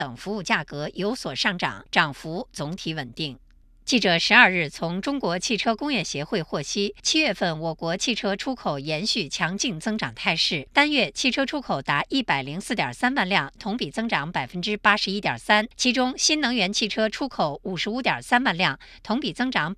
等服务价格有所上涨，涨幅总体稳定。记者12日从中国汽车工业协会获悉，7月份我国汽车出口延续强劲增长态势，单月汽车出口达104.3万辆，同比增长81.3%，其中新能源汽车出口55.3万辆，同比增长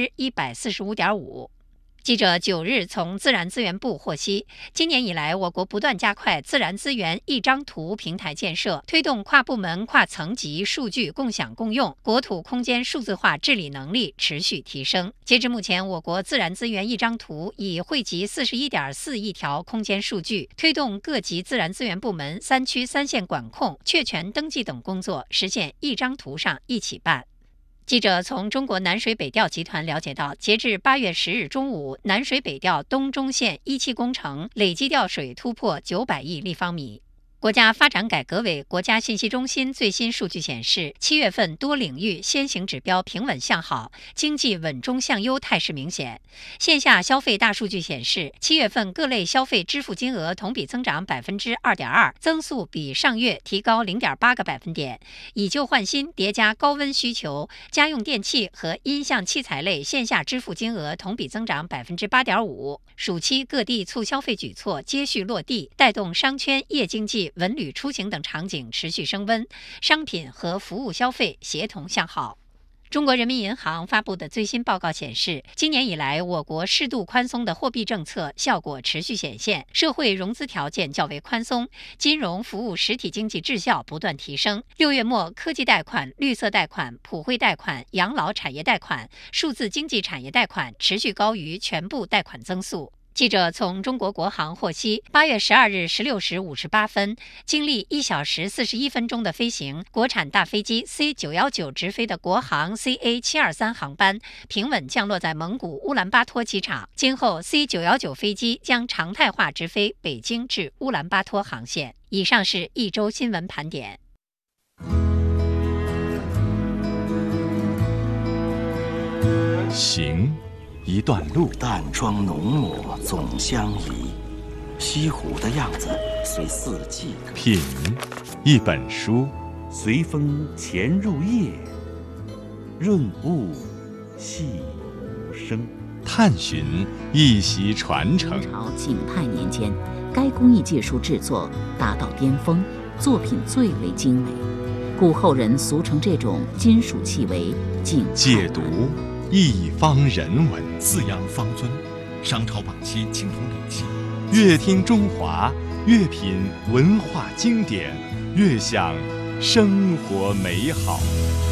145.5%。记者9日从自然资源部获悉，今年以来，我国不断加快自然资源一张图平台建设，推动跨部门、跨层级数据共享共用，国土空间数字化治理能力持续提升。截至目前，我国自然资源一张图已汇集41.4亿条空间数据，推动各级自然资源部门3区3县管控、确权登记等工作实现一张图上一起办。记者从中国南水北调集团了解到，截至8月10日中午，南水北调东中线1期工程累计调水突破900亿立方米。国家发展改革委国家信息中心最新数据显示，7月份多领域先行指标平稳向好，经济稳中向优态势明显。线下消费大数据显示，7月份各类消费支付金额同比增长2.2%，增速比上月提高0.8个百分点。以旧换新叠加高温需求，家用电器和音像器材类线下支付金额同比增长8.5%。暑期各地促消费举措接续落地，带动商圈、夜经济、文旅出行等场景持续升温，商品和服务消费协同向好。中国人民银行发布的最新报告显示，今年以来，我国适度宽松的货币政策效果持续显现，社会融资条件较为宽松，金融服务实体经济质效不断提升。6月末，科技贷款、绿色贷款、普惠贷款、养老产业贷款、数字经济产业贷款持续高于全部贷款增速。记者从中国国航获悉，8月12日16时58分，经历1小时41分钟的飞行，国产大飞机 C919 直飞的国航 CA723 航班平稳降落在蒙古乌兰巴托机场。今后 C919 飞机将常态化直飞北京至乌兰巴托航线。以上是一周新闻盘点。 行一段路， 淡妆浓抹总相宜，西湖的样子随四季。 品一本书， 随风潜入夜，润物细无声。 探寻一席传承。 明朝景泰年间，该工艺技术制作达到巅峰，作品最为精美，故后人俗称这种金属器为景泰。 解读一方人文， 四羊方尊，商朝晚期青铜礼器。 越听中华，越品文化经典，越享生活美好。